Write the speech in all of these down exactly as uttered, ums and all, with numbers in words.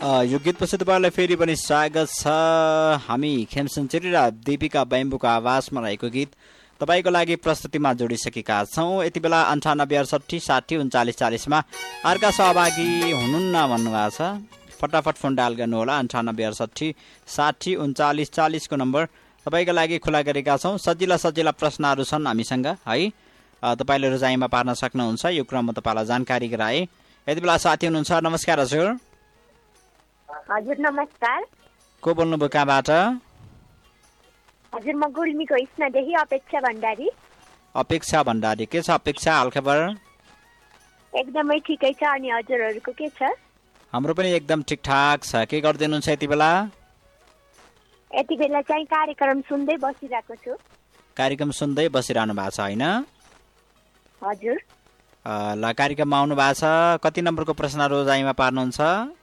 यो गीतपछि तपाईँलाई फेरि पनि स्वागत छ। हामी खेमसञ्चरी र दीपिका बैम्बुको आवाजमा रहेको गीत तपाईँको लागि प्रस्तुतिमा जोडिसकेका छौँ। यति बेला अन्ठानब्बे अडसट्ठी साठी उन्चालिस चालिसमा अर्का सहभागी हुनुहुन्न भन्नुभएको छ। फटाफट फोन डायल गर्नुहोला। अन्ठानब्बे अडसट्ठी साठी उन्चालिस चालिसको नम्बर तपाईँको लागि खुला गरेका छौँ। सजिला सजिला प्रश्नहरू छन् हामीसँग है, तपाईँले रोजाइमा पार्न सक्नुहुन्छ। यो क्रममा तपाईँलाई जानकारी गराए। यति बेला साथी हुनुहुन्छ। नमस्कार हजुर। हजुर नमस्कार। को बोल्नुभयो, कहाँबाट? हजुर म गुल्मीको स्नादेखि अपेक्षा भण्डारी। अपेक्षा भण्डारी, के छ अपेक्षा हालखबर? एकदमै ठिकै छ। अनि हजुरहरूको के छ? हाम्रो पनि एकदम ठिकठाक छ। के गर्दै हुनुहुन्छ यति बेला? यति बेला चाहिँ कार्यक्रम सुन्दै बसिरहेको छु। कार्यक्रम सुन्दै बसिरहनु भएको छ होइन? हजुर। ल, कार्यक्रममा आउनु भएको छ। कति नम्बरको प्रश्न रोजाइमा पार्नुहुन्छ?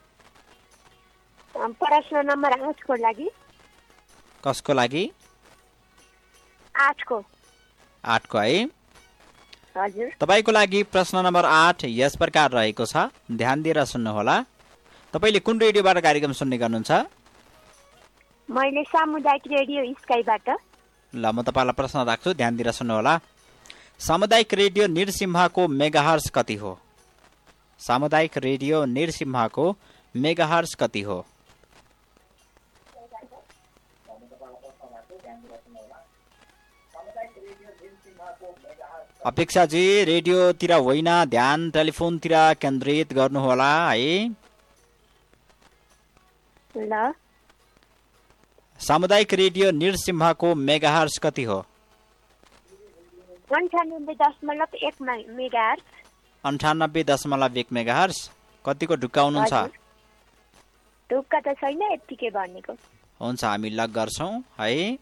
प्रश्न नम्बर आठको लागि। कसको लागि? आठको। आठको है? हजुर। तपाईँको लागि प्रश्न नम्बर आठ यस प्रकार रहेको छ, ध्यान दिएर सुन्नुहोला। तपाईँले कुन रेडियोबाट कार्यक्रम सुन्ने गर्नुहुन्छ? मैले सामुदायिक रेडियो स्काईबाट। ल, म तपाईँलाई प्रश्न राख्छु, ध्यान दिएर सुन्नुहोला। सामुदायिक रेडियो निरसिम्हाको मेगाहर्ज कति हो? सामुदायिक रेडियो निरसिम्हाको मेगाहर्ज कति हो? अपेक्षाजी रेडियोतिर होइन, ध्यान टेलिफोनतिर केन्द्रित गर्नुहोला है। ल। सामुदायिक रेडियो निरसिम्हाको मेगाहर्ज कति हो? अन्ठानब्बे दशमलव एक मेगाहर्ज। अन्ठानब्बे दशमलव एक मेगाहर्ज। कतिको ढुक्का हुनुहुन्छ? ढुक्का त छैन, यत्तिकै भनेको। हुन्छ, हामी लक गर्छौँ है।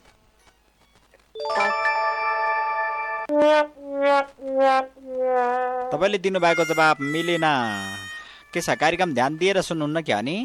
तपाईँले दिनुभएको जवाब मिलेन। के छ, कार्यक्रम ध्यान दिएर सुन्नुहुन्न क्या नि?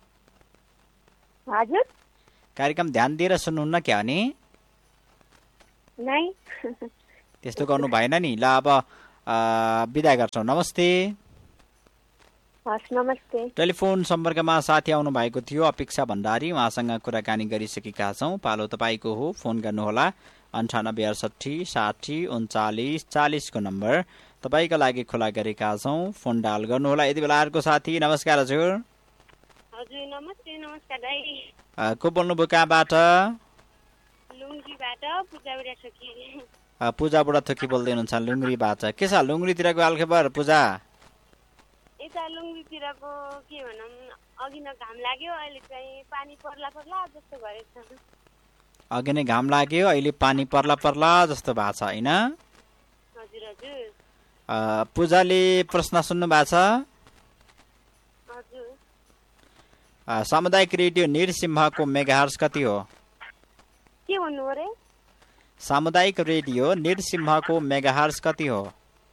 हजुर। कार्यक्रम ध्यान दिएर सुन्नुहुन्न क्या नि? नै। त्यस्तो गर्नु भएन नि। ल, अब बिदा गर्छौँ। नमस्ते। हस्, नमस्ते। टेलिफोन सम्पर्कमा साथी आउनु भएको थियो अपेक्षा भण्डारी, उहाँसँग कुराकानी गरिसकेका छौँ। पालो तपाईँको हो, फोन गर्नुहोला। अन्ठानब्बे अडसट्ठी साठी उन्चालिस चालिसको नम्बर तपाईँका लागि खुला गरेका छौँ। फोन डायल गर्नुहोला। यति बेला अर्को साथी। नमस्कार हजुर। हजुर नमस्ते। नमस्कार दाइ। को बोल्नुभयो, कहाँबाट? लुङ्गरीबाट पूजा बुढा थोकी। पूजा बुढा थोकी बोल्दै हुनुहुन्छ लुङ्गरीबाट। के छ लुङ्गरीतिरको हालखबर पूजा? यता लुङ्गरीतिरको के भनौँ, अघि न घाम लाग्यो, अहिले चाहिँ पानी पर्ला पर्ला जस्तो गरेको छ। अघि नै घाम लाग्यो, अहिले पानी पर्ला पर्ला जस्तो भएको छ होइन? हजुर हजुर। पूजाले प्रश्न सुन्नु भएको छ? हजुर। सामुदायिक रेडियो निरसिम्हाको मेगाहर्ज कति हो? के भन्नु रे? सामुदायिक रेडियो निरसिम्हाको मेगाहर्ज कति हो?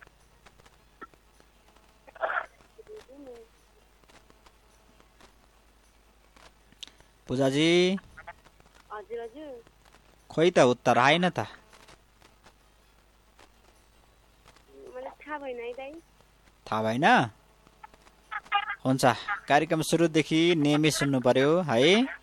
पूजाजी। हजुर हजुर। खोइ त उत्तर आएन त। मलाई थाहा भएन है दाइ। थाहा भएन? हुन्छ, कार्यक्रम सुरुदेखि नियमित सुन्नु पर्यो है।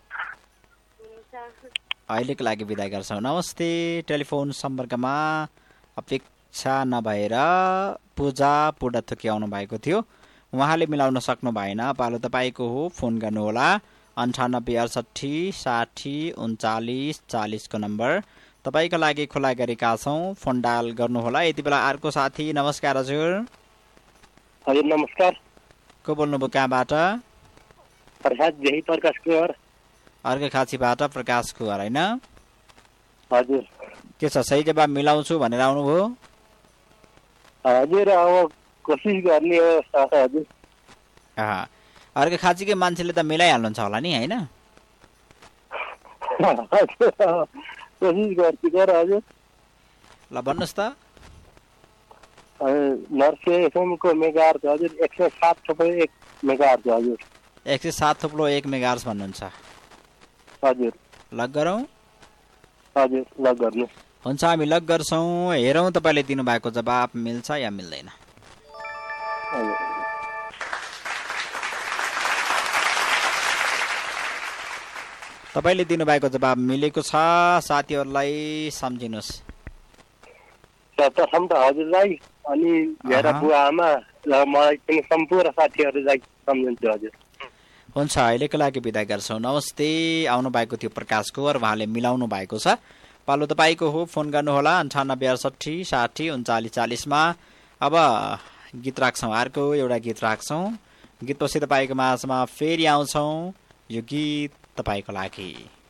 अहिलेको लागि बिदा गर्छौँ। नमस्ते। टेलिफोन सम्पर्कमा अपेक्षा नभएर पूजा पुडथोकी आउनु भएको थियो, उहाँले मिलाउन सक्नु भएन। पालो तपाईँको हो, फोन गर्नुहोला। अन्ठानब्बे अडसट्ठी साठी उन्चालिस चालिसको नम्बर तपाईँको लागि खुला गरेका छौँ। फोन डायल गर्नुहोला। यति बेला अर्को साथी। नमस्कार हजुर। हजुर नमस्कार। को बोल्नुभयो, कहाँबाट? प्रकाश जही प्रकाश कुवर। अर्को खाँचीबाट प्रकाश कुवर होइन? हजुर। के छ, सही जवाब मिलाउँछु भनेर आउनुभयो? हजुर, अब कोसिस गर्ने हो हजुर। अर्को खाँचीकै मान्छेले त मिलाइहाल्नुहुन्छ होला नि होइन? कोसिस गर्छु सर। हजुर। ल भन्नुहोस् त। नर्से एफएमको मेगाहर्ज हजुर एक सय सात थुप्रो एक मेगाहर्ज हजुर। एक सय सात थुप्रो एक मेगाहर्ज भन्नुहुन्छ? हजुर। लक गरौँ? हजुर, लक गर्नु। हुन्छ, हामी लक गर्छौँ। हेरौँ तपाईँले दिनुभएको जवाब मिल्छ या मिल्दैन। तपाईँले दिनुभएको जवाब मिलेको छ। साथीहरूलाई सम्झिनुहोस्। प्रथम त हजुरलाई अनि मेरा बुवा आमा र मलाई पनि सम्पूर्ण साथीहरूलाई सम्झन्छु हजुर। हुन्छ, अहिलेको लागि बिदा गर्छौँ। नमस्ते। आउनु भएको थियो प्रकाश कुँवर, उहाँले मिलाउनु भएको छ। पालो तपाईँको हो, फोन गर्नुहोला अन्ठानब्बे अडसठी साठी उन्चालिस चालिसमा। अब गीत राख्छौँ, अर्को एउटा गीत राख्छौँ। गीतपछि तपाईँको माझमा फेरि आउँछौँ। यो गीत तपाईँको लागि।